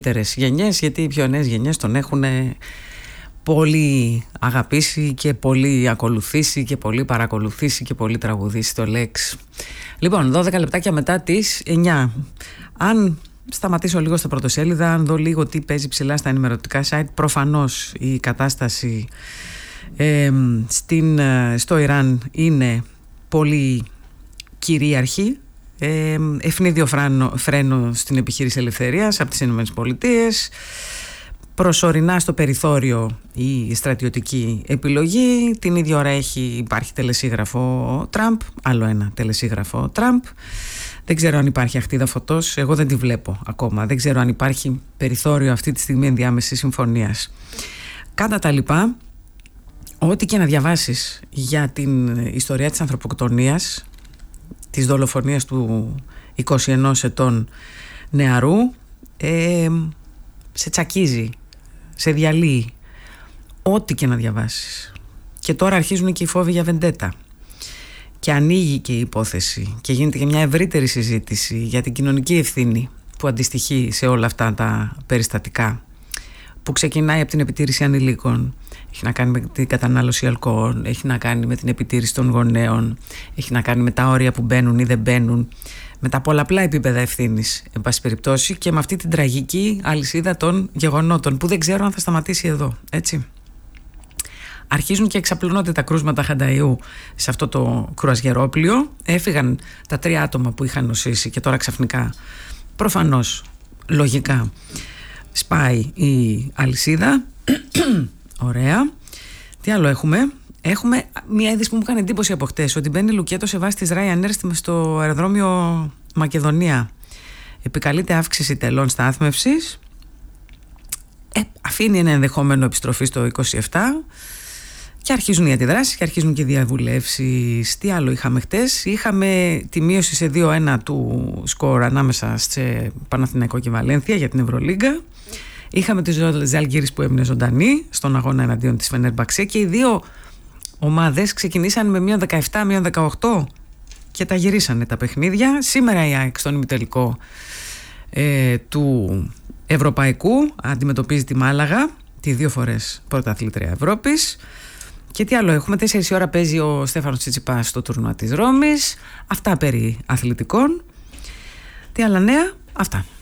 γενιές, γιατί οι πιο νέες γενιές τον έχουν πολύ αγαπήσει και πολύ ακολουθήσει και πολύ παρακολουθήσει και πολύ τραγουδήσει το Lex. Λοιπόν, 12 λεπτάκια μετά τις 9. Αν σταματήσω λίγο στα πρωτοσέλιδα, αν δω λίγο τι παίζει ψηλά στα ενημερωτικά site, προφανώς η κατάσταση στο Ιράν είναι πολύ κυρίαρχη. Ευνίδιο φρένο στην επιχείρηση ελευθερίας από τις ΗΠΑ. Προσωρινά στο περιθώριο η στρατιωτική επιλογή. Την ίδια ώρα υπάρχει τελεσίγραφο Τραμπ. Άλλο ένα τελεσίγραφο Τραμπ. Δεν ξέρω αν υπάρχει αχτίδα φωτός. Εγώ δεν τη βλέπω ακόμα. Δεν ξέρω αν υπάρχει περιθώριο αυτή τη στιγμή ενδιάμεσης συμφωνίας. Κατά τα λοιπά, ό,τι και να διαβάσεις για την ιστορία της ανθρωποκτονίας, της δολοφονίας του 21 ετών νεαρού, σε τσακίζει, σε διαλύει, ό,τι και να διαβάσεις. Και τώρα αρχίζουν και οι φόβοι για βεντέτα και ανοίγει και η υπόθεση και γίνεται και μια ευρύτερη συζήτηση για την κοινωνική ευθύνη που αντιστοιχεί σε όλα αυτά τα περιστατικά, που ξεκινάει από την επιτήρηση ανηλίκων, έχει να κάνει με την κατανάλωση αλκοόλ, έχει να κάνει με την επιτήρηση των γονέων, έχει να κάνει με τα όρια που μπαίνουν ή δεν μπαίνουν, με τα πολλαπλά επίπεδα ευθύνης, εν πάση περιπτώσει, και με αυτή την τραγική αλυσίδα των γεγονότων που δεν ξέρω αν θα σταματήσει εδώ, έτσι. Αρχίζουν και εξαπλώνονται τα κρούσματα Χανταϊού σε αυτό το κρουαζιερόπλιο. Έφυγαν τα 3 άτομα που είχαν νοσήσει και τώρα ξαφνικά, προφανώς, λογικά, σπάει η αλυσίδα. Ωραία. Τι άλλο έχουμε? Έχουμε μια είδηση που μου έκανε εντύπωση από χτες, ότι μπαίνει λουκέτο σε βάση της Ryanair στο αεροδρόμιο Μακεδονία. Επικαλείται αύξηση τελών στάθμευσης. Αφήνει ένα ενδεχόμενο επιστροφή στο 27 και αρχίζουν οι αντιδράσεις και αρχίζουν και οι διαβουλεύσεις. Τι άλλο είχαμε χτες? Είχαμε τη μείωση σε 2-1 του σκορ ανάμεσα σε Παναθηναϊκό και Βαλένθια για την Ευρωλίγκα. Είχαμε τη Ζαλγκίρις που έμεινε ζωντανή στον αγώνα εναντίον της Φενέρμπαξε και οι δύο ομάδες ξεκινήσαν με μείον 17, μείον 18 και τα γυρίσανε τα παιχνίδια. Σήμερα η ΑΕΚ στον ημιτελικό του Ευρωπαϊκού αντιμετωπίζει τη Μάλαγα, τη 2 φορές πρωταθλήτρια Ευρώπης. Και τι άλλο έχουμε? 4 η ώρα παίζει ο Στέφανος Τσιτσιπάς στο τουρνουά της Ρώμης. Αυτά περί αθλητικών. Τι άλλα νέα? Αυτά.